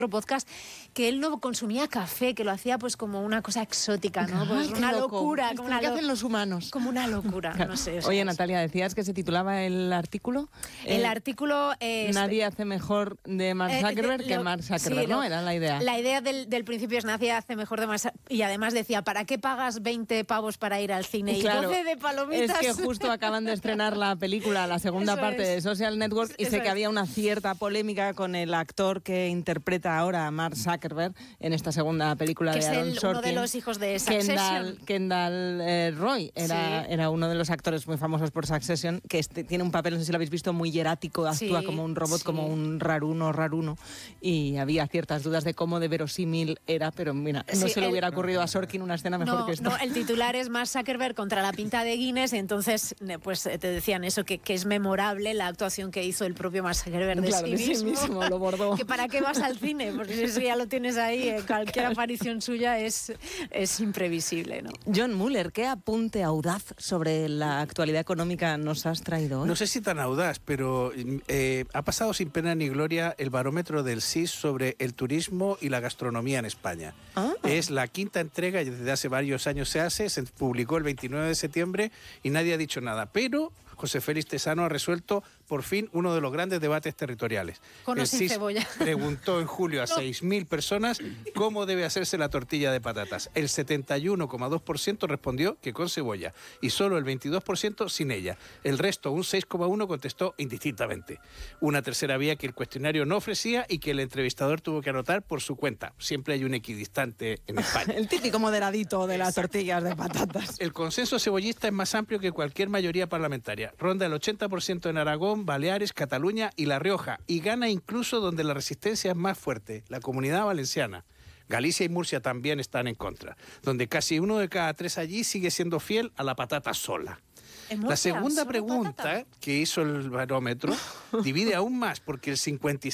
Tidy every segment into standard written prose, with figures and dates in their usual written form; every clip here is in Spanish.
podcast, que él no consumía café, que lo hacía pues como una cosa exótica, ¿no? Pues una locura. Como ¿qué hacen los humanos? Como una locura, no sé. Oye, Natalia, decías que se titulaba el artículo. El artículo es... Nadie hace mejor de Mark Zuckerberg que Mark Zuckerberg, ¿no? Era la idea. La idea del principio es nadie hace mejor de Mark Zuckerberg. Y además decía, ¿para qué pagas 20 pavos para ir al cine? Y 12 de palomitas. Es que justo acaban de estrenar la película, la segunda parte de Social Network, y sé que había una cierta polémica con el actor que interpreta ahora a Mark Zuckerberg en esta segunda película de Aaron Sorkin. Uno de los hijos de Succession. Kendall Roy era uno de los actores muy famosos por Succession, que tiene un papel, no sé si lo habéis visto, muy hierático, actúa como un robot, como un raruno, y había ciertas dudas de cómo de verosímil era, pero mira, no se le hubiera ocurrido a Sorkin una escena mejor que esta. No, el titular es Mark Zuckerberg contra la pinta de Guinness, entonces pues te decían eso, que es memorable la actuación que hizo el propio Mark Zuckerberg de sí mismo, lo bordó. Que para qué vas al cine, porque si eso ya lo tienes ahí, cualquier aparición suya es imprevisible, ¿no? John Muller, ¿qué apunte audaz sobre la actualidad económica nos has traído hoy? No sé si tan audaz, pero ha pasado sin pena ni gloria el barómetro del CIS sobre el turismo y la gastronomía en España. Es la quinta entrega, desde hace varios años se publicó el 29 de septiembre y nadie ha dicho nada, pero José Félix Tesano ha resuelto por fin uno de los grandes debates territoriales. Con o sin cebolla. Preguntó en julio a 6.000 personas cómo debe hacerse la tortilla de patatas. El 71,2% respondió que con cebolla y solo el 22% sin ella. El resto, un 6,1%, contestó indistintamente. Una tercera vía que el cuestionario no ofrecía y que el entrevistador tuvo que anotar por su cuenta. Siempre hay un equidistante en España. El típico moderadito de las tortillas de patatas. El consenso cebollista es más amplio que cualquier mayoría parlamentaria. Ronda el 80% en Aragón, Baleares, Cataluña y La Rioja, y gana incluso donde la resistencia es más fuerte, la Comunidad Valenciana. Galicia y Murcia también están en contra, donde casi 1 de cada 3 allí sigue siendo fiel a la patata sola. La segunda pregunta que hizo el barómetro divide aún más, porque el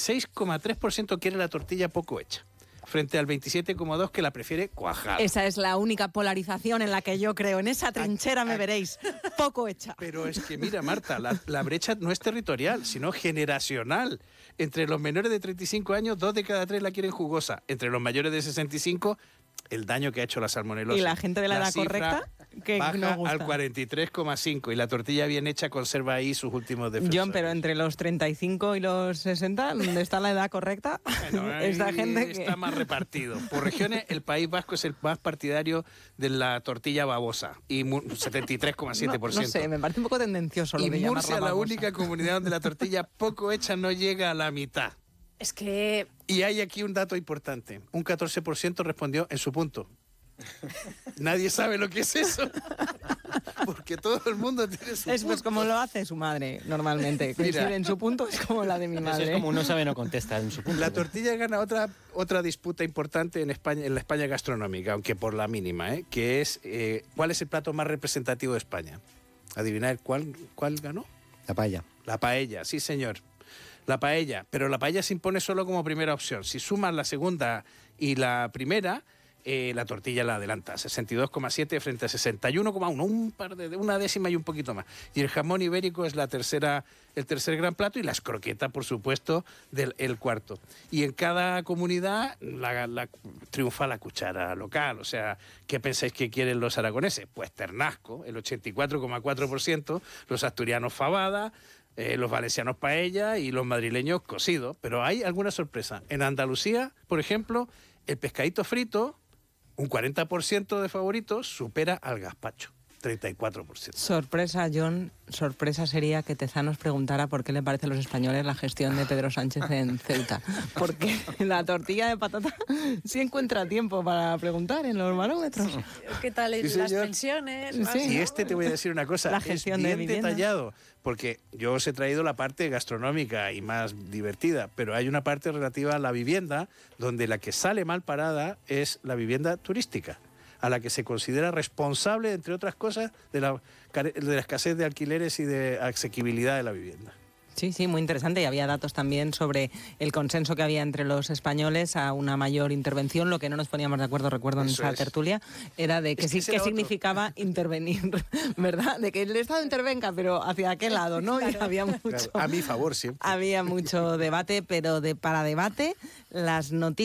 56,3% quiere la tortilla poco hecha, frente al 27,2% que la prefiere cuajada. Esa es la única polarización en la que yo creo. En esa trinchera me veréis, poco hecha. Pero es que mira, Marta, la brecha no es territorial, sino generacional. Entre los menores de 35 años, 2 de cada 3 la quieren jugosa. Entre los mayores de 65, el daño que ha hecho la salmonelosis. ¿Y la gente de la edad correcta? Que baja no gusta. al 43,5%, y la tortilla bien hecha conserva ahí sus últimos defensores. John, pero entre los 35 y los 60, ¿dónde está la edad correcta? Bueno, esta gente está más repartido. Por regiones, el País Vasco es el más partidario de la tortilla babosa, y 73,7%. No sé, me parece un poco tendencioso lo de llamarla Murcia, babosa. la única comunidad donde la tortilla poco hecha no llega a la mitad. Es que... Y hay aquí un dato importante. Un 14% respondió en su punto. Nadie sabe lo que es eso. Porque todo el mundo tiene su punto. Es pues como lo hace su madre normalmente. Coincide en su punto, es como la de mi madre. Eso es como uno sabe no contesta en su punto. La tortilla gana otra disputa importante en España, en la España gastronómica, aunque por la mínima, que es ¿cuál es el plato más representativo de España? ¿Adivinar cuál ganó? La paella. La paella, sí señor. La paella, pero la paella se impone solo como primera opción. Si sumas la segunda y la primera, la tortilla la adelanta, 62,7 frente a 61,1, una décima y un poquito más. Y el jamón ibérico es el tercer gran plato, y las croquetas, por supuesto, el cuarto. Y en cada comunidad triunfa la cuchara local. O sea, ¿qué pensáis que quieren los aragoneses? Pues ternasco, el 84,4%, los asturianos fabada, los valencianos paella y los madrileños cocido. Pero hay alguna sorpresa. En Andalucía, por ejemplo, el pescadito frito, un 40% de favoritos, supera al gazpacho, 34%. Sorpresa, John, sorpresa sería que Tezanos preguntara por qué le parece a los españoles la gestión de Pedro Sánchez en Ceuta. Porque la tortilla de patata sí encuentra tiempo para preguntar en los barómetros. ¿Qué tal las pensiones? Sí. Y te voy a decir una cosa, la gestión es bien de vivienda. detallado, porque yo os he traído la parte gastronómica y más divertida, pero hay una parte relativa a la vivienda, donde la que sale mal parada es la vivienda turística, a la que se considera responsable, entre otras cosas, de la escasez de alquileres y de asequibilidad de la vivienda. Sí, sí, muy interesante. Y había datos también sobre el consenso que había entre los españoles a una mayor intervención. Lo que no nos poníamos de acuerdo, recuerdo en esa tertulia, era de que sí, que significaba intervenir, ¿verdad? De que el Estado intervenga, pero hacia aquel lado, ¿no? Y había mucho... Claro, a mi favor siempre. Había mucho debate, pero para debate, las noticias...